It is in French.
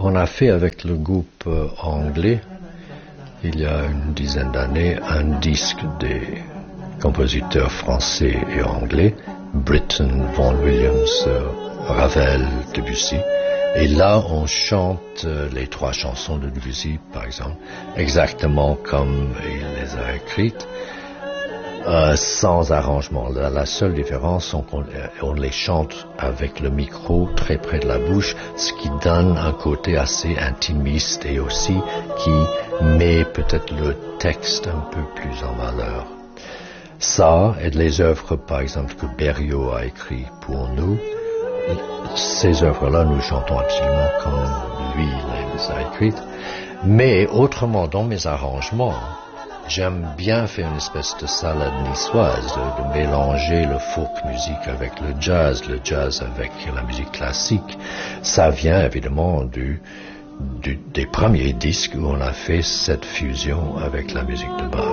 On a fait avec le groupe anglais, il y a une dizaine d'années, un disque des compositeurs français et anglais, Britten, Vaughan Williams, Ravel, Debussy. Et là, on chante les 3 chansons de Debussy, par exemple, exactement comme il les a écrites, sans arrangement. La seule différence, c'est qu'on les chante avec le micro très près de la bouche, ce qui donne un côté assez intimiste et aussi qui met peut-être le texte un peu plus en valeur. Ça, et les œuvres, par exemple, que Berriot a écrites pour nous, ces œuvres-là, nous chantons absolument comme lui les a écrites. Mais autrement, dans mes arrangements, j'aime bien faire une espèce de salade niçoise, de mélanger le folk musique avec le jazz avec la musique classique. Ça vient évidemment des premiers disques où on a fait cette fusion avec la musique de Bach.